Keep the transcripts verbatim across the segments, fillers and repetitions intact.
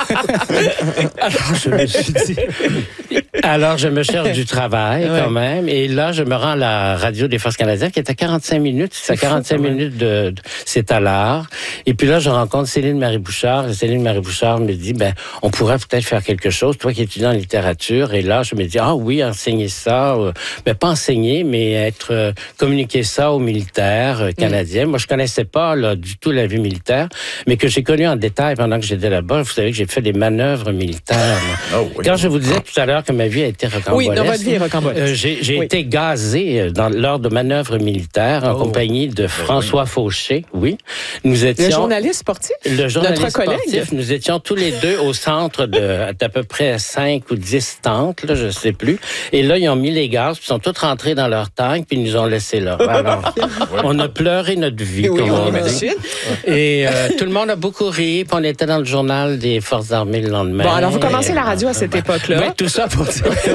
Alors, je me suis dit... Alors, je me cherche du travail ouais. quand même. Et là, je me rends à la radio des Forces canadiennes, qui est à quarante-cinq minutes. C'est, c'est à quarante-cinq fou, minutes de, de... C'est à l'art. Et puis là, je rencontre Céline Marie-Bouchard. Et Céline Marie-Bouchard me dit, ben, on pourrait peut-être faire quelque chose. Toi qui étudies en littérature. Et là, je me dis, ah oui, enseigner ça. Euh, ben, pas enseigner, mais être... Euh, communiquer ça aux militaires euh, canadiens. Mm. Moi, je connaissais pas là, du tout la vie militaire, mais que j'ai connu en détail pendant que j'étais là-bas. Vous savez que j'ai fait des manœuvres militaires. Oh, oui. Quand je vous disais tout à l'heure que ma vie a été rocambolesque, oui, dans votre vie est rocambolesque. Euh, j'ai j'ai oui. été gazé dans, lors de manœuvres militaires en oh. compagnie de François oui. Fauché. Oui, nous étions le journaliste sportif. Le journaliste Notre collègue. sportif. Nous étions tous les deux au centre de d'à peu près cinq ou dix tentes, là, je sais plus. Et là, ils ont mis les gaz, puis ils sont tous rentrés dans leur tank, puis ils nous ont laissés là. Alors, on a pleuré notre vie, oui, comme on dit. Et euh, tout le monde a beaucoup ri, puis on était dans le journal des Forces armées le lendemain. Bon, alors vous commencez et, la radio à cette ben, époque-là. Ben, tout ça pour dire que...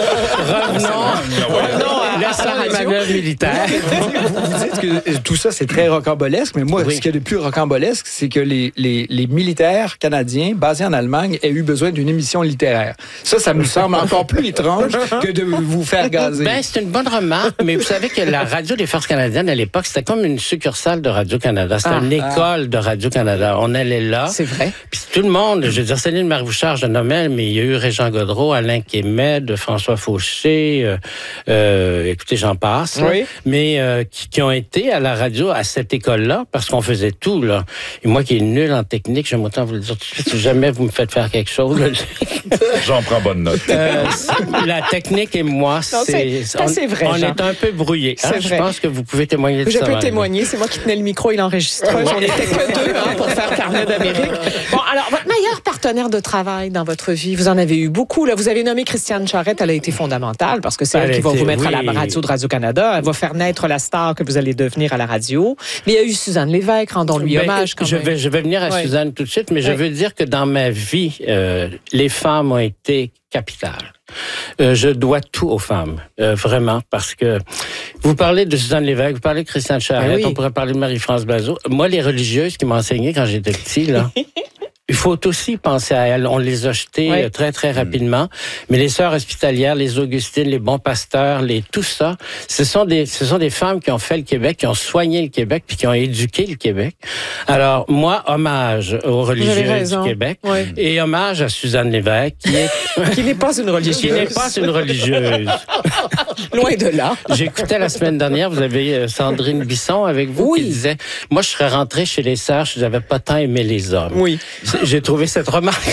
Revenons, revenons à, à la manœuvre militaire. Vous, vous dites que tout ça, c'est très rocambolesque, mais moi, oui. ce qu'il y a de plus rocambolesque, c'est que les, les, les militaires canadiens basés en Allemagne aient eu besoin d'une émission littéraire. Ça, ça me semble encore plus étrange que de vous faire gazer. Ben, c'est une bonne remarque, mais vous savez que la radio des Forces canadiennes, à l'époque, c'était comme une succursale de Radio-Canada. C'était ah, une école ah. de Radio-Canada. On allait là. C'est vrai. Puis tout le monde, je veux dire, Céline Marie-Bouchard, je nommais, mais il y a eu Régent Godreau, Alain Kémède, François Fauché, euh, euh, écoutez, j'en passe. Oui. Mais euh, qui, qui ont été à la radio à cette école-là, parce qu'on faisait tout, là. Et moi qui est nul en technique, j'aime autant vous le dire tout de suite, si jamais vous me faites faire quelque chose... Là, j'en prends bonne note. Euh, la technique et moi, non, c'est... c'est, on, c'est vrai, on Jean. est un peu brouillés. Hein? Je pense que vous pouvez témoigner de je ça. Je peux témoigner. C'est moi qui tenais le micro et l'enregistreuse. On n'était que deux hein, pour faire Carnet d'Amérique. Bon, alors, votre meilleur partenaire de travail dans votre vie, vous en avez eu beaucoup. Là. Vous avez nommé Christiane Charette. Elle a été fondamentale parce que c'est elle, elle qui va vous mettre oui. à la radio de Radio-Canada. Elle va faire naître la star que vous allez devenir à la radio. Mais il y a eu Suzanne Lévesque. Rendons-lui ben, hommage quand je même. Vais, je vais venir à ouais. Suzanne tout de suite, mais ouais. je veux dire que dans ma vie, euh, les femmes ont été capitales. Euh, je dois tout aux femmes, euh, vraiment, parce que vous parlez de Suzanne Lévesque, vous parlez de Christiane Charette, oui. on pourrait parler de Marie-France Bazot. Moi, les religieuses qui m'ont enseigné quand j'étais petit, là... Il faut aussi penser à elles. On les a jetées oui. très, très rapidement. Mais les sœurs hospitalières, les Augustines, les bons pasteurs, les, tout ça, ce sont des, ce sont des femmes qui ont fait le Québec, qui ont soigné le Québec, puis qui ont éduqué le Québec. Alors, moi, hommage aux religieuses du Québec. Oui. Et hommage à Suzanne Lévesque, qui est... qui n'est pas une religieuse. Qui n'est pas une religieuse. Loin de là. J'écoutais la semaine dernière, vous avez Sandrine Bisson avec vous, oui. qui disait, moi, je serais rentrée chez les sœurs, je n'avais pas tant aimé les hommes. Oui. J'ai trouvé cette remarque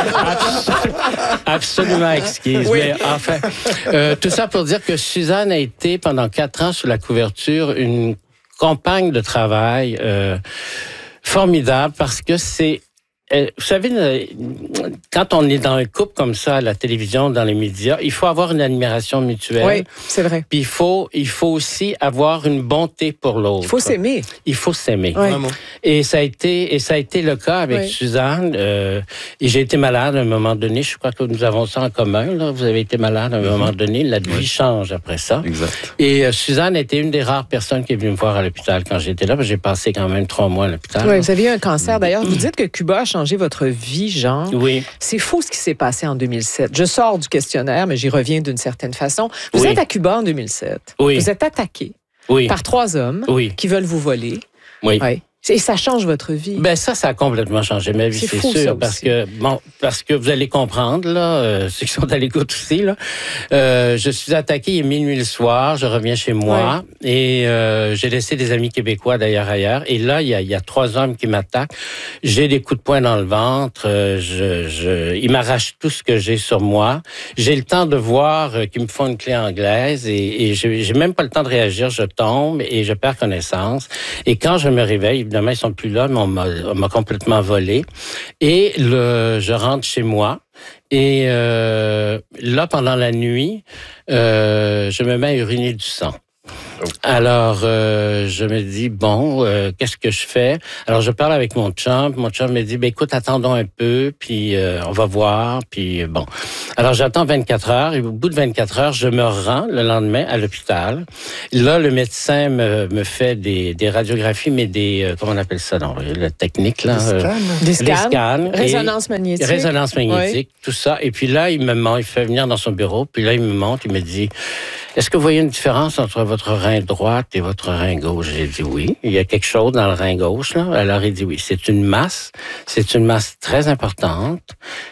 absolument exquise. Oui. Mais enfin, euh, tout ça pour dire que Suzanne a été pendant quatre ans sous la couverture une compagne de travail euh, formidable parce que c'est Euh, vous savez, quand on est dans un couple comme ça, à la télévision, dans les médias, il faut avoir une admiration mutuelle. Oui, c'est vrai. Puis il faut, il faut aussi avoir une bonté pour l'autre. Il faut s'aimer. Il faut s'aimer. Oui. Et ça a été, et ça a été le cas avec oui. Suzanne. Euh, et j'ai été malade à un moment donné. Je crois que nous avons ça en commun. Là. Vous avez été malade à un mm-hmm. moment donné. La vie oui. change après ça. Exact. Et euh, Suzanne était une des rares personnes qui est venue me voir à l'hôpital quand j'étais là. J'ai passé quand même trois mois à l'hôpital. Oui, vous avez eu un cancer. D'ailleurs, vous dites que Cuba a changé votre vie, Jean. Oui. C'est fou ce qui s'est passé en deux mille sept. Je sors du questionnaire, mais j'y reviens d'une certaine façon. Vous oui. êtes à Cuba en deux mille sept. Oui. Vous êtes attaqué oui. par trois hommes oui. qui veulent vous voler. Oui. oui. Et ça change votre vie. Ben ça, ça a complètement changé ma vie, c'est, c'est fou, sûr, parce que bon, parce que vous allez comprendre là, euh, ceux qui sont à l'écoute aussi là. Euh, je suis attaqué, il est minuit le soir, je reviens chez moi ouais. et euh, j'ai laissé des amis québécois d'ailleurs ailleurs. Et là, il y a, il y a trois hommes qui m'attaquent. J'ai des coups de poing dans le ventre. Euh, je, je, ils m'arrachent tout ce que j'ai sur moi. J'ai le temps de voir euh, qu'ils me font une clé anglaise et, et j'ai, j'ai même pas le temps de réagir. Je tombe et je perds connaissance. Et quand je me réveille, évidemment, ils sont plus là, mais on m'a, on m'a complètement volé. Et le, je rentre chez moi. Et euh, là, pendant la nuit, euh, je me mets à uriner du sang. Alors, euh, je me dis, bon, euh, qu'est-ce que je fais? Alors, je parle avec mon chum. Mon chum me dit, ben, écoute, attendons un peu, puis euh, on va voir, puis euh, bon. Alors, j'attends vingt-quatre heures, et au bout de vingt-quatre heures, je me rends le lendemain à l'hôpital. Là, le médecin me, me fait des, des radiographies, mais des, euh, comment on appelle ça, non, la technique, là? Des scans. Euh, des scans. Des scans. Résonance magnétique. Résonance magnétique, oui. Tout ça. Et puis là, il me montre, il fait venir dans son bureau, puis là, il me montre, il me dit, est-ce que vous voyez une différence entre votre rein droit et votre rein gauche? J'ai dit oui. Il y a quelque chose dans le rein gauche, là. Alors, il dit oui. C'est une masse. C'est une masse très importante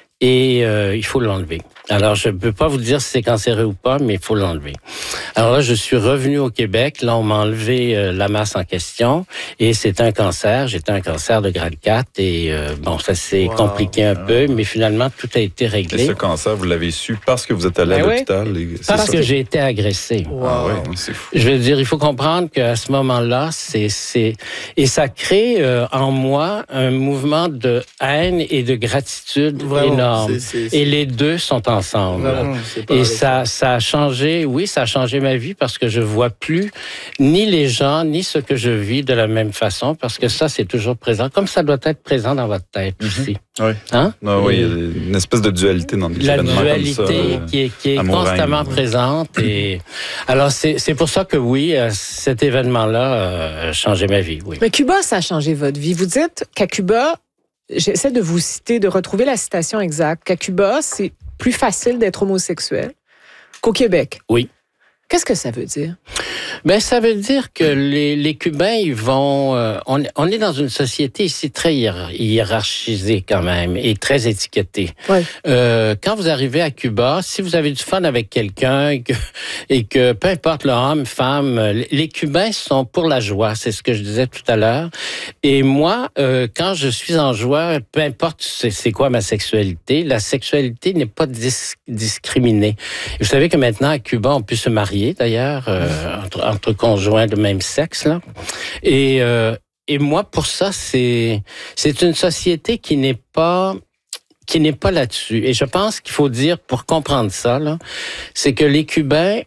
et euh, il faut l'enlever. Alors, je ne peux pas vous dire si c'est cancéreux ou pas, mais il faut l'enlever. Alors là, je suis revenu au Québec. Là, on m'a enlevé euh, la masse en question et c'est un cancer. J'étais un cancer de grade quatre et euh, bon, ça s'est wow. compliqué un peu, mais finalement, tout a été réglé. Et ce cancer, vous l'avez su parce que vous êtes allé ben à l'hôpital? Oui. Et... Parce ça. que j'ai été agressé. Wow. Ah ouais, c'est fou. Je veux dire, il faut comprendre qu'à ce moment-là, c'est... c'est... Et ça crée euh, en moi un mouvement de haine et de gratitude Vraiment, énorme. C'est, c'est, c'est... Et les deux sont en ensemble. Vraiment, et ça, ça a changé, oui, ça a changé ma vie parce que je vois plus ni les gens, ni ce que je vis de la même façon parce que ça, c'est toujours présent, comme ça doit être présent dans votre tête mm-hmm. aussi. Oui. Hein? Non, oui, il y a une espèce de dualité dans des La événements dualité comme ça, qui est, qui est constamment règne, présente. Oui. Et alors, c'est, c'est pour ça que oui, cet événement-là a changé ma vie, oui. Mais Cuba, ça a changé votre vie. Vous dites qu'à Cuba, j'essaie de vous citer, de retrouver la citation exacte, qu'à Cuba, c'est plus facile d'être homosexuel qu'au Québec. Oui. Qu'est-ce que ça veut dire? Ben, ça veut dire que les, les Cubains, ils vont... Euh, on, on est dans une société ici très hiérarchisée quand même et très étiquetée. Oui. Euh, quand vous arrivez à Cuba, si vous avez du fun avec quelqu'un et que, et que peu importe l'homme, femme, les Cubains sont pour la joie. C'est ce que je disais tout à l'heure. Et moi, euh, quand je suis en joie, peu importe c'est, c'est quoi ma sexualité, la sexualité n'est pas dis, discriminée. Et vous savez que maintenant, à Cuba, on peut se marier d'ailleurs, euh, entre, entre conjoints de même sexe, là. Et, euh, et moi, pour ça, c'est, c'est une société qui n'est pas, qui n'est pas là-dessus. Et je pense qu'il faut dire, pour comprendre ça, là, c'est que les Cubains,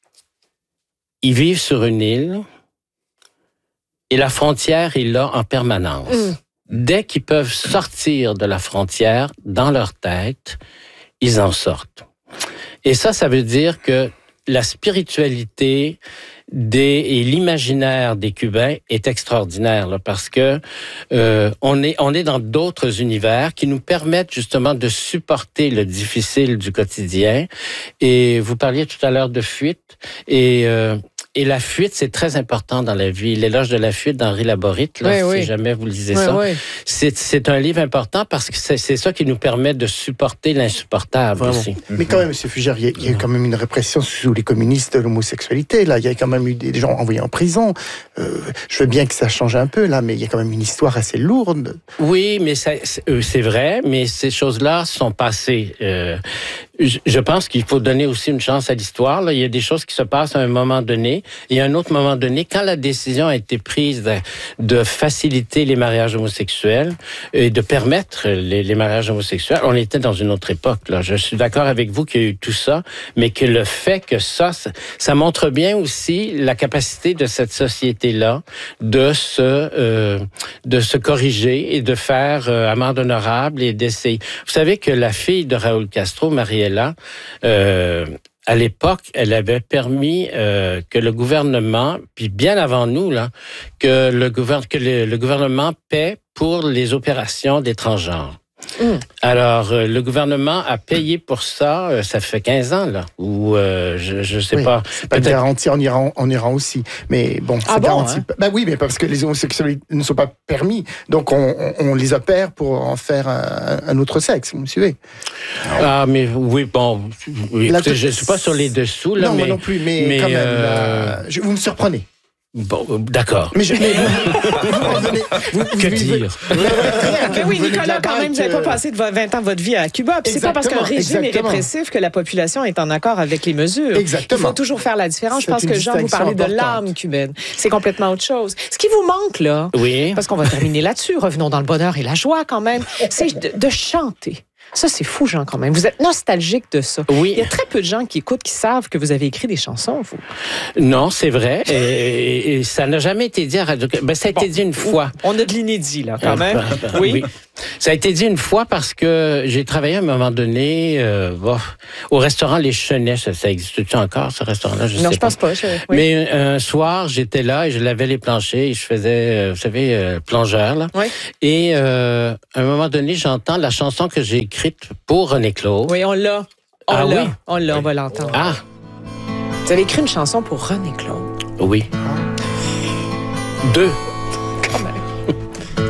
ils vivent sur une île et la frontière est là en permanence. Mmh. Dès qu'ils peuvent sortir de la frontière, dans leur tête, ils en sortent. Et ça, ça veut dire que la spiritualité des, et l'imaginaire des Cubains est extraordinaire là, parce que euh, on est on est dans d'autres univers qui nous permettent justement de supporter le difficile du quotidien. Et vous parliez tout à l'heure de fuite et euh, Et la fuite, c'est très important dans la vie. L'éloge de la fuite d'Henri Laborit, là, oui, si oui. jamais vous lisez oui, ça, oui. C'est, c'est un livre important parce que c'est, c'est ça qui nous permet de supporter l'insupportable Vraiment. aussi. Mais quand même, M. Fugère, il y, a, il y a eu quand même une répression sous les communistes de l'homosexualité. Là, il y a quand même eu des gens envoyés en prison. Euh, je veux bien que ça change un peu, là, mais il y a quand même une histoire assez lourde. Oui, mais ça, c'est, euh, c'est vrai, mais ces choses-là sont passées. Euh, je, je pense qu'il faut donner aussi une chance à l'histoire. Là. Il y a des choses qui se passent à un moment donné. Et à un autre moment donné, quand la décision a été prise de, de faciliter les mariages homosexuels et de permettre les, les mariages homosexuels, on était dans une autre époque. Là. Je suis d'accord avec vous qu'il y a eu tout ça, mais que le fait que ça, ça, ça montre bien aussi la capacité de cette société-là de se, euh, de se corriger et de faire euh, amende honorable et d'essayer. Vous savez que la fille de Raúl Castro, Mariela, euh, à l'époque, elle avait permis euh, que le gouvernement, puis bien avant nous, là, que le, gouverne, que le, le gouvernement paie pour les opérations des transgenres. Mmh. Alors, euh, le gouvernement a payé pour ça, euh, ça fait quinze ans, là, ou euh, je ne sais oui, pas. C'est pas garanti en Iran, en Iran aussi. Mais bon, c'est ah bon, garanti. Hein? Ben oui, mais parce que les homosexuels ne sont pas permis. Donc, on, on, on les opère pour en faire un, un autre sexe, vous me suivez? Ah, mais oui, bon, oui, Là, écoutez, je ne suis pas sur les dessous, là, non, mais... moi non plus, mais, mais quand même, euh... là, je, vous me surprenez. Bon, d'accord. Mais, je, mais, vous, mais vous revenez, vous, que vous, dire? Vous, vous, mais oui, Nicolas, quand même, vous n'avez pas passé de vingt ans de votre vie à Cuba. Puis c'est pas parce qu'un régime exactement. est répressif que la population est en accord avec les mesures. Exactement. Il faut toujours faire la différence. C'est Je pense que Jean, vous parlez de l'âme cubaine. C'est complètement autre chose. Ce qui vous manque, là, oui. parce qu'on va terminer là-dessus, revenons dans le bonheur et la joie quand même, c'est de, de chanter. Ça, c'est fou, Jean, quand même. Vous êtes nostalgique de ça. Oui. Il y a très peu de gens qui écoutent, qui savent que vous avez écrit des chansons, vous. Non, c'est vrai. Et, et, et ça n'a jamais été dit à Radio... Ben, ça a Bon, été dit une fois. On a de l'inédit, là, quand même. Oui. oui. Ça a été dit une fois parce que j'ai travaillé à un moment donné euh, bon, au restaurant Les Chenets. Ça, ça existe-tu encore, ce restaurant-là? Je non, sais je pense pas. pas je... oui. Mais un soir, j'étais là et je lavais les planchers et je faisais, euh, vous savez, euh, plongeur. Là. Oui. Et euh, à un moment donné, j'entends la chanson que j'ai écrite pour René Claude. Oui, on l'a. On ah l'a. oui? On l'a, on va l'entendre. Ah! Vous avez écrit une chanson pour René Claude. Oui. Deux.